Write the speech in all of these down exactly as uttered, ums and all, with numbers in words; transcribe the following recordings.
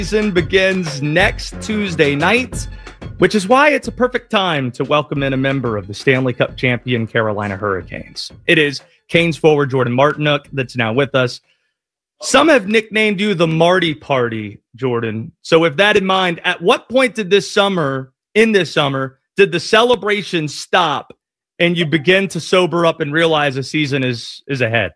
Season begins next Tuesday night, which is why it's a perfect time to welcome in a member of the Stanley Cup champion Carolina Hurricanes. It is Canes forward Jordan Martinook that's now with us. Some have nicknamed you the Marty Party, Jordan. So with that in mind, at what point did this summer, in this summer, did the celebration stop and you begin to sober up and realize a season is is ahead?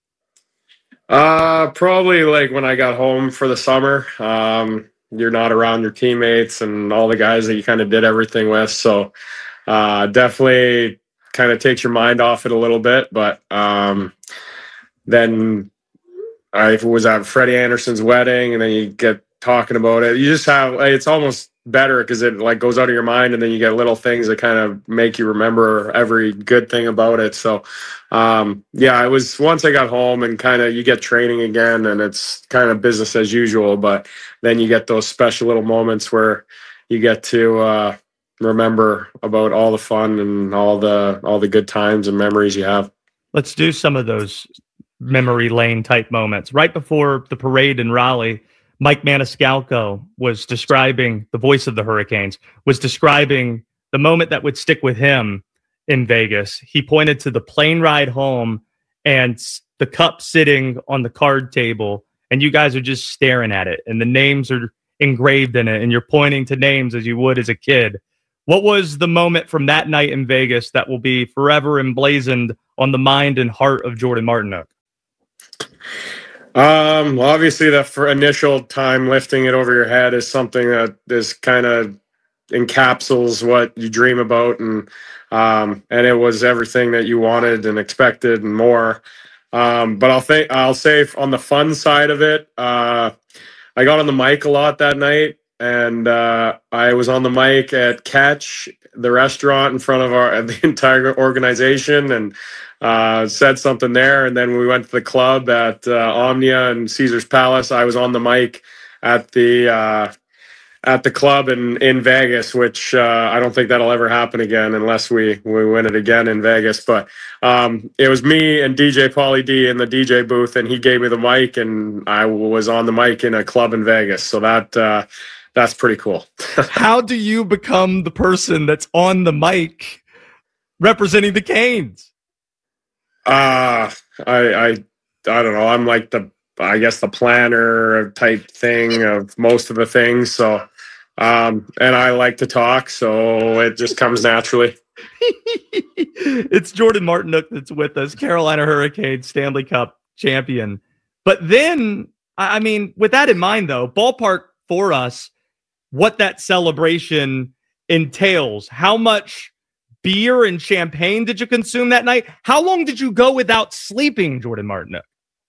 Uh, probably like when I got home for the summer. Um, you're not around your teammates and all the guys that you kind of did everything with. So uh, definitely kind of takes your mind off it a little bit. But um, then I was at Freddie Anderson's wedding, and then you get talking about it. You just have, it's almost better because it like goes out of your mind, and then you get little things that kind of make you remember every good thing about it. So um, yeah, it was once I got home and kind of you get training again, and it's kind of business as usual. But then you get those special little moments where you get to uh, remember about all the fun and all the all the good times and memories you have. Let's do some of those memory lane type moments. Right before the parade in Raleigh, Mike Maniscalco was describing, the voice of the Hurricanes, was describing the moment that would stick with him in Vegas. He pointed to the plane ride home and the cup sitting on the card table, and you guys are just staring at it, and the names are engraved in it, and you're pointing to names as you would as a kid. What was the moment from that night in Vegas that will be forever emblazoned on the mind and heart of Jordan Martinook? Um, well, obviously the for initial time lifting it over your head is something that is kind of encapsulates what you dream about. And, um, and it was everything that you wanted and expected and more. Um, but I'll think, I'll say on the fun side of it, uh, I got on the mic a lot that night, and, uh, I was on the mic at Catch, the restaurant, in front of our, the entire organization, and, uh, said something there. And then we went to the club at uh, Omnia and Caesar's Palace. I was on the mic at the uh, at the club in, in Vegas, which uh, I don't think that'll ever happen again unless we, we win it again in Vegas. But um, it was me and D J Pauly D in the D J booth, and he gave me the mic, and I was on the mic in a club in Vegas. So that uh, that's pretty cool. How do you become the person that's on the mic representing the Canes? Uh, I, I, I don't know. I'm like the, I guess the planner type thing of most of the things. So, um, and I like to talk, so it just comes naturally. It's Jordan Martinook that's with us, Carolina Hurricanes Stanley Cup champion. But then, I mean, with that in mind, though, ballpark for us, what that celebration entails, how much beer and champagne did you consume that night? How long did you go without sleeping, Jordan Martinook?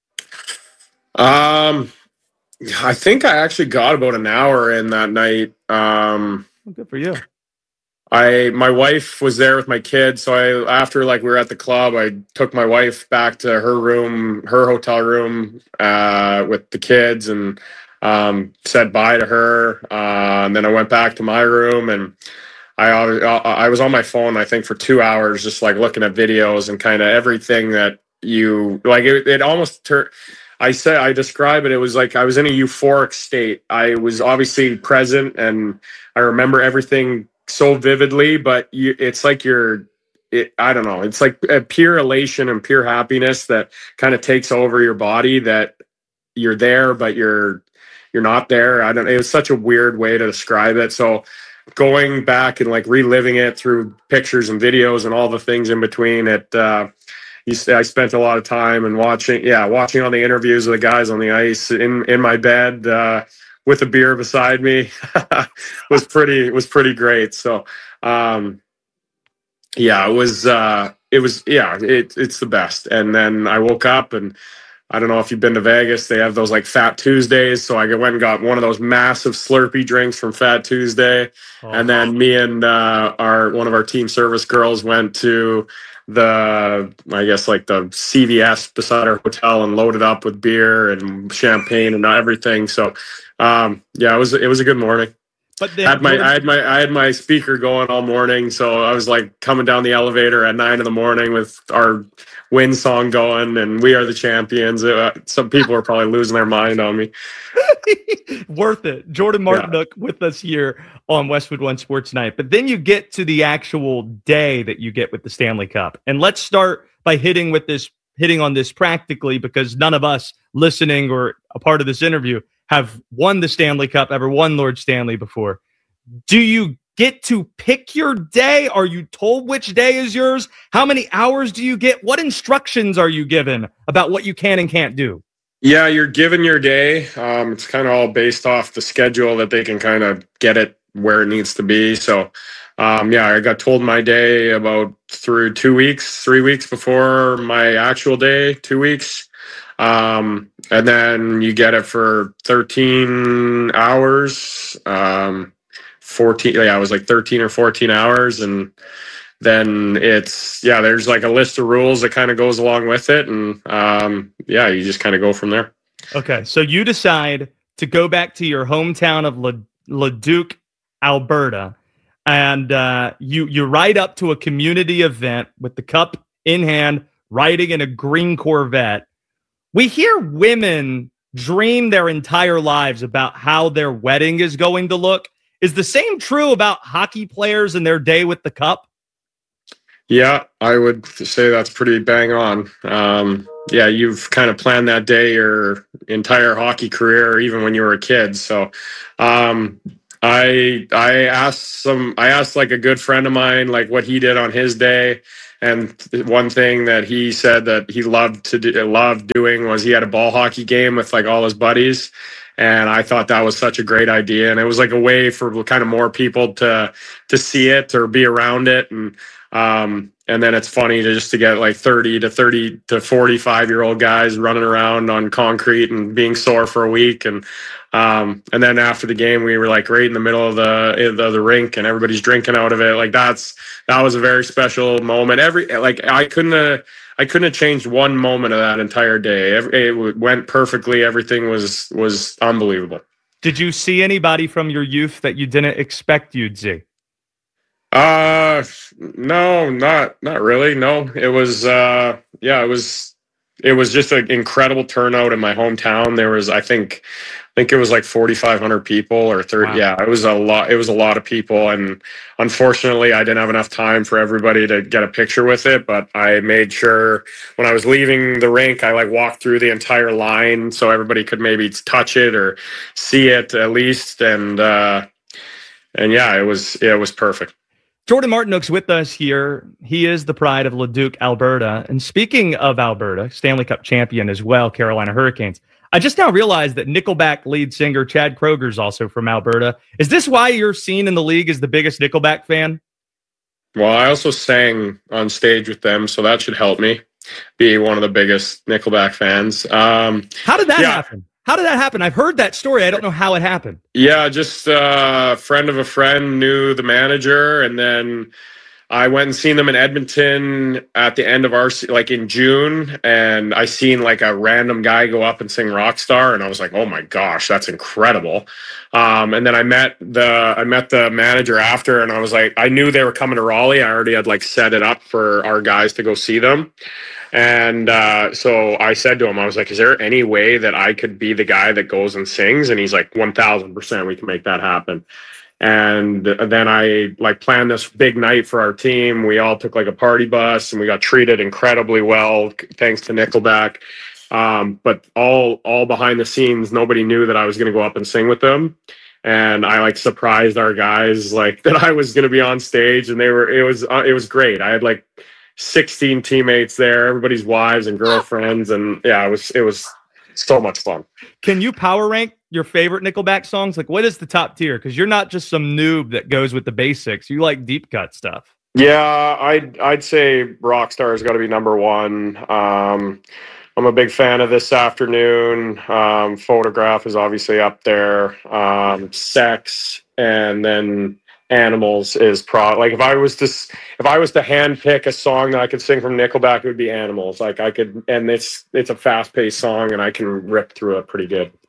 Um, I think I actually got about an hour in that night. Um, good for you. I my wife was there with my kids, so I after like we were at the club, I took my wife back to her room, her hotel room, uh, with the kids, and um, said bye to her. Uh, and then I went back to my room, and I I was on my phone, I think, for two hours, just like looking at videos and kind of everything that you like. It, it almost turned. I say I describe it. It was like I was in a euphoric state. I was obviously present, and I remember everything so vividly. But you, it's like you're. It, I don't know. It's like a pure elation and pure happiness that kind of takes over your body. That you're there, but you're you're not there. I don't. It was such a weird way to describe it. So going back and like reliving it through pictures and videos and all the things in between it, uh, you, I spent a lot of time and watching, yeah, watching all the interviews of the guys on the ice in, in my bed, uh, with a beer beside me was pretty, was pretty great. So, um, yeah, it was, uh, it was, yeah, it, it's the best. And then I woke up, and I don't know if you've been to Vegas. They have those like Fat Tuesdays. So I went and got one of those massive Slurpee drinks from Fat Tuesday. Oh, and then me and uh, our one of our team service girls went to the, I guess, like the C V S beside our hotel and loaded up with beer and champagne and everything. So, um, yeah, it was it was a good morning. But then had my Jordan, I had my I had my speaker going all morning, so I was like coming down the elevator at nine in the morning with our win song going, and "We Are the Champions." Uh, some people are probably losing their mind on me. worth it. Jordan Martinook yeah. with us here on Westwood One Sports Night. But then you get to the actual day that you get with the Stanley Cup, and let's start by hitting with this, hitting on this practically, because none of us listening or a part of this interview have won the Stanley Cup, ever won Lord Stanley before. Do you get to pick your day? Are you told which day is yours? How many hours do you get? What instructions are you given about what you can and can't do? Yeah, you're given your day. Um, it's kind of all based off the schedule that they can kind of get it where it needs to be. So, um, yeah, I got told my day about through two weeks, three weeks before my actual day, two weeks. Um, and then you get it for thirteen hours, um, fourteen, yeah, it was like thirteen or fourteen hours. And then it's, yeah, there's like a list of rules that kind of goes along with it. And, um, yeah, you just kind of go from there. Okay. So you decide to go back to your hometown of Le- Leduc, Alberta, and, uh, you, you ride up to a community event with the cup in hand, riding in a green Corvette. We hear women dream their entire lives about how their wedding is going to look. Is the same true about hockey players and their day with the cup? Yeah, I would say that's pretty bang on. Um, yeah, you've kind of planned that day your entire hockey career, or even when you were a kid. So um, I I asked some I asked like a good friend of mine like what he did on his day. And one thing that he said that he loved to do, loved doing was he had a ball hockey game with like all his buddies. And I thought that was such a great idea. And it was like a way for kind of more people to to see it or be around it. And um, and then it's funny to just to get like thirty to thirty to forty-five year old guys running around on concrete and being sore for a week. And um, and then after the game, we were like right in the middle of the the, the rink, and everybody's drinking out of it. Like that's that was a very special moment. Every like I couldn't have, I couldn't have changed one moment of that entire day. Every, it went perfectly. Everything was was unbelievable. Did you see anybody from your youth that you didn't expect you'd see? Uh, no, not not really. No, it was uh, yeah, it was it was just an incredible turnout in my hometown. There was, I think, I think it was like forty-five hundred people or thirty. Wow. Yeah, it was a lot. It was a lot of people, and unfortunately, I didn't have enough time for everybody to get a picture with it. But I made sure when I was leaving the rink, I like walked through the entire line so everybody could maybe touch it or see it at least. And uh, and yeah, it was yeah, it was perfect. Jordan Martinook's with us here. He is the pride of Leduc, Alberta. And speaking of Alberta, Stanley Cup champion as well, Carolina Hurricanes. I just now realized that Nickelback lead singer Chad Kroeger is also from Alberta. Is this why you're seen in the league as the biggest Nickelback fan? Well, I also sang on stage with them, so that should help me be one of the biggest Nickelback fans. Um, How did that yeah. happen? How did that happen? I've heard that story. I don't know how it happened. Yeah, just a friend of a friend knew the manager, and then I went and seen them in Edmonton at the end of our, like in June, and I seen like a random guy go up and sing Rockstar, and I was like, oh my gosh, that's incredible. Um, and then I met the I met the manager after, and I was like, I knew they were coming to Raleigh. I already had like set it up for our guys to go see them. And uh, so I said to him, I was like, is there any way that I could be the guy that goes and sings? And he's like, one thousand percent we can make that happen. And then I like planned this big night for our team. We all took like a party bus and we got treated incredibly well, thanks to Nickelback. Um, but all, all behind the scenes, nobody knew that I was going to go up and sing with them. And I like surprised our guys like that I was going to be on stage, and they were, it was, uh, it was great. I had like sixteen teammates there, everybody's wives and girlfriends. And yeah, it was, it was so much fun. Can you power rank your favorite Nickelback songs? Like, what is the top tier? Because you're not just some noob that goes with the basics. You like deep cut stuff. Yeah, I'd, I'd say Rockstar has got to be number one. Um, I'm a big fan of This Afternoon. Um, Photograph is obviously up there. Um, Sex, and then Animals is pro. Like if I was to if I was to hand pick a song that I could sing from Nickelback, it would be Animals. Like I could, and it's it's a fast paced song, and I can rip through it pretty good.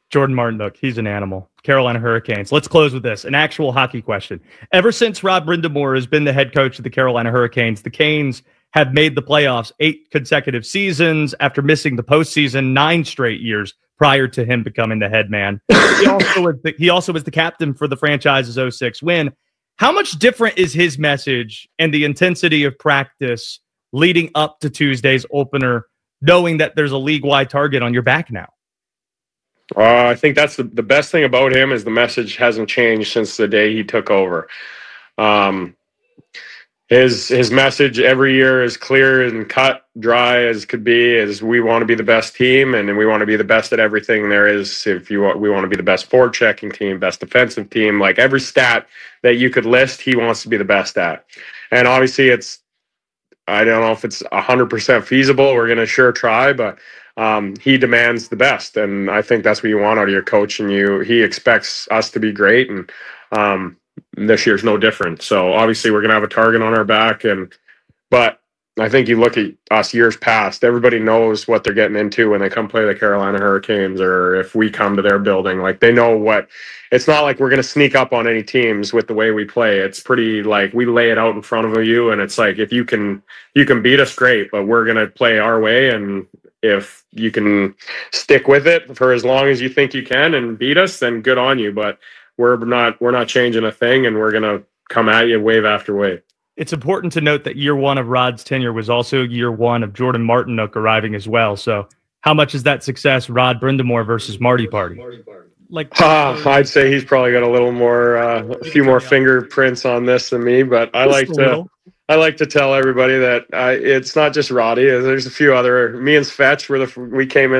Jordan Martinook, he's an animal. Carolina Hurricanes. Let's close with this. An actual hockey question. Ever since Rod Brind'Amour has been the head coach of the Carolina Hurricanes, the Canes have made the playoffs eight consecutive seasons after missing the postseason nine straight years prior to him becoming the head man. He also was the, he also was the captain for the franchise's oh six win. How much different is his message and the intensity of practice leading up to Tuesday's opener, knowing that there's a league-wide target on your back now? Uh, I think that's the, the best thing about him is the message hasn't changed since the day he took over. Um, his his message every year is clear and cut, dry as could be. Is we want to be the best team, and we want to be the best at everything there is. If you want, we want to be the best forward checking team, best defensive team. Like every stat that you could list, he wants to be the best at. And obviously, it's I don't know if it's a hundred percent feasible. We're gonna sure try, but. Um, he demands the best, and I think that's what you want out of your coach. And you, he expects us to be great, and um, this year's no different. So obviously, we're gonna have a target on our back, and but I think you look at us years past. Everybody knows what they're getting into when they come play the Carolina Hurricanes, or if we come to their building. Like they know what. It's not like we're gonna sneak up on any teams with the way we play. It's pretty like we lay it out in front of you, and it's like if you can, you can beat us, great, but we're gonna play our way and. If you can stick with it for as long as you think you can and beat us, then good on you. But we're not we're not changing a thing, and we're gonna come at you wave after wave. It's important to note that year one of Rod's tenure was also year one of Jordan Martinook arriving as well. So, how much is that success Rod Brind'Amour versus Marty Party? Like, uh, I'd say he's probably got a little more, uh, a few more fingerprints on this than me. But I like to. I like to tell everybody that uh, it's not just Roddy. There's a few other. Me and Svetch were the we came in.